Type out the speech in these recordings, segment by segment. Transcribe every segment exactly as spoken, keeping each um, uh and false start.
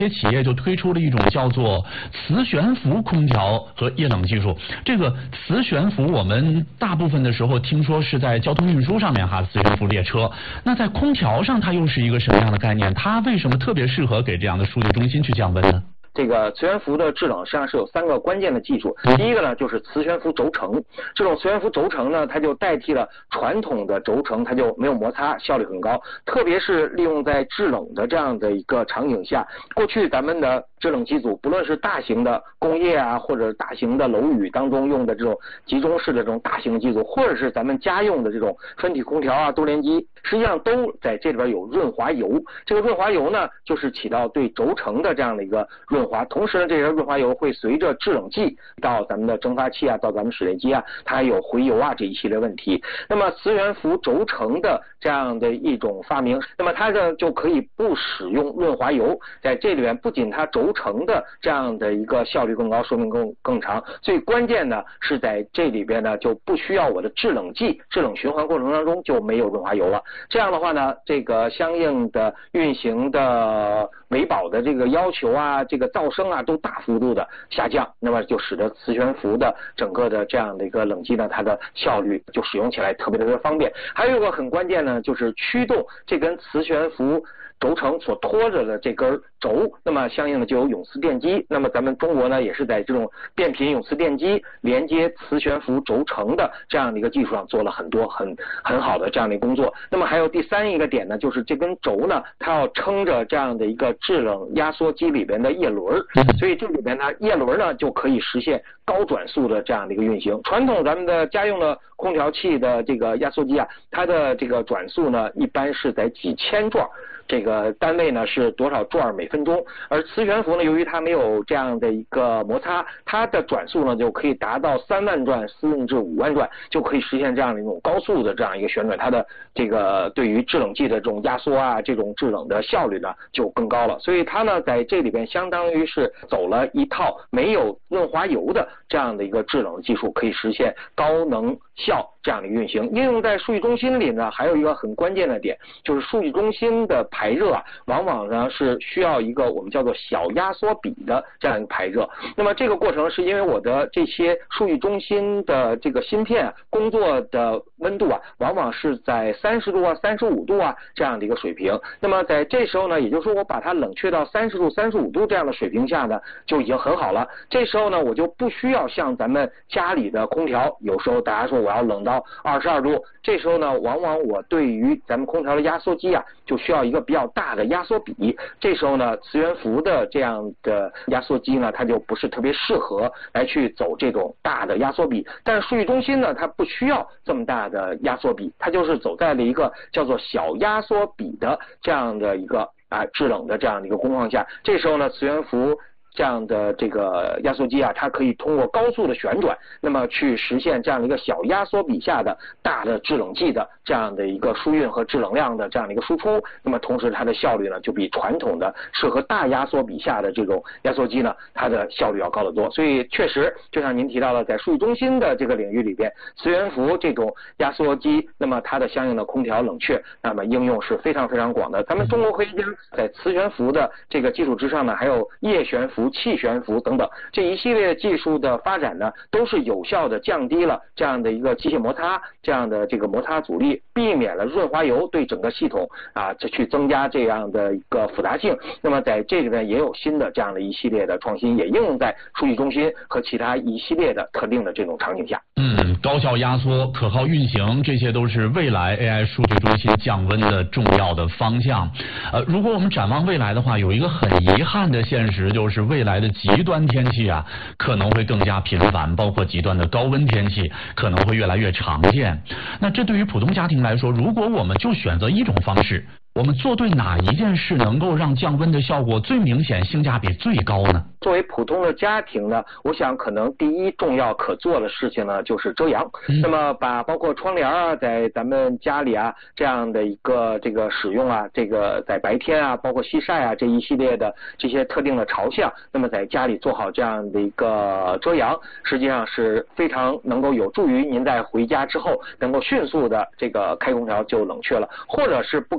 些企业就推出了一种叫做磁悬浮空调和液冷技术。这个磁悬浮我们大部分的时候听说是在交通运输上面哈，磁悬浮列车。那在空调上它又是一个什么样的概念？它为什么特别适合给这样的数据中心去降温呢？ 这个磁悬浮的制冷实际上是有三个关键的技术。第一个呢，就是磁悬浮轴承。这种磁悬浮轴承呢，它就代替了传统的轴承，它就没有摩擦，效率很高。特别是利用在制冷的这样的一个场景下，过去咱们的制冷机组，不论是大型的工业啊，或者大型的楼宇当中用的这种集中式的这种大型机组，或者是咱们家用的这种分体空调啊、多联机，实际上都在这里边有润滑油。这个润滑油呢，就是起到对轴承的这样的一个润滑，同时呢，这些润滑油会随着制冷剂到咱们的蒸发器啊，到咱们水电机啊，它还有回油啊这一系列问题。那么磁悬浮轴承的这样的一种发明，那么它呢就可以不使用润滑油，在这里面不仅它轴承的这样的一个效率更高，寿命更更长，最关键呢是在这里边呢就不需要我的制冷剂制冷循环过程当中就没有润滑油了。这样的话呢，这个相应的运行的维保的这个要求啊，这个噪声啊都大幅度的下降，那么就使得磁悬浮的整个的这样的一个冷机呢，它的效率就使用起来特别特别方便。还有一个很关键呢，就是驱动这根磁悬浮轴承所拖着的这根轴，那么相应的就有永磁电机。那么咱们中国呢，也是在这种变频永磁电机连接磁悬浮轴承的这样的一个技术上做了很多很很好的这样的工作。那么还有第三一个点呢，就是这根轴呢，它要撑着这样的一个制冷压缩机里边的叶轮，所以这里边呢，叶轮呢就可以实现高转速的这样的一个运行。传统咱们的家用的空调器的这个压缩机啊，它的这个转速呢，一般是在几千转。这个单位呢是多少转每分钟，而磁悬浮呢，由于它没有这样的一个摩擦，它的转速呢就可以达到三万转甚至五万转，就可以实现这样的一种高速的这样一个旋转，它的这个对于制冷剂的这种压缩啊，这种制冷的效率呢就更高了。所以它呢在这里边相当于是走了一套没有润滑油的这样的一个制冷技术，可以实现高能效这样的运行。应用在数据中心里呢，还有一个很关键的点，就是数据中心的排热啊，往往呢是需要一个我们叫做小压缩比的这样一个排热。那么这个过程是因为我的这些数据中心的这个芯片、啊、工作的温度啊，往往是在三十度啊、三十五度啊这样的一个水平。那么在这时候呢，也就是说我把它冷却到三十度、三十五度这样的水平下呢，就已经很好了。这时候呢，我就不需要像咱们家里的空调，有时候大家说我要冷到二十二度，这时候呢，往往我对于咱们空调的压缩机啊，就需要一个比较大的压缩比。这时候呢，磁悬浮的这样的压缩机呢，它就不是特别适合来去走这种大的压缩比。但是数据中心呢，它不需要这么大的压缩比，它就是走在了一个叫做小压缩比的这样的一个啊制冷的这样的一个工况下。这时候呢，磁悬浮这样的这个压缩机啊，它可以通过高速的旋转，那么去实现这样的一个小压缩比下的大的制冷剂的这样的一个输运和制冷量的这样的一个输出。那么同时它的效率呢，就比传统的适合大压缩比下的这种压缩机呢，它的效率要高得多。所以确实就像您提到的，在数据中心的这个领域里边，磁悬浮这种压缩机，那么它的相应的空调冷却，那么应用是非常非常广的。咱们中国科学家在磁悬浮的这个基础之上呢，还有液悬浮、气悬浮等等这一系列技术的发展呢，都是有效的降低了这样的一个机械摩擦这样的这个摩擦阻力，避免了润滑油对整个系统啊这去增加这样的一个复杂性。那么在这里边也有新的这样的一系列的创新，也应用在数据中心和其他一系列的特定的这种场景下。 嗯，高效压缩、可靠运行，这些都是未来 A I 数据中心降温的重要的方向。呃，如果我们展望未来的话，有一个很遗憾的现实，就是未来的极端天气啊可能会更加频繁，包括极端的高温天气可能会越来越常见。那这对于普通家庭来说，如果我们就选择一种方式，我们做对哪一件事能够让降温的效果最明显、性价比最高呢？ 作为普通的家庭呢，我想可能第一重要可做的事情呢就是遮阳。嗯、那么把包括窗帘啊，在咱们家里啊这样的一个这个使用啊，这个在白天啊，包括西晒啊这一系列的这些特定的朝向，那么在家里做好这样的一个遮阳，实际上是非常能够有助于您在回家之后能够迅速的这个开空调就冷却了，或者是不开空调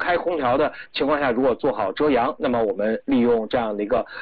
条的情况下，如果做好遮阳，那么我们利用这样的一个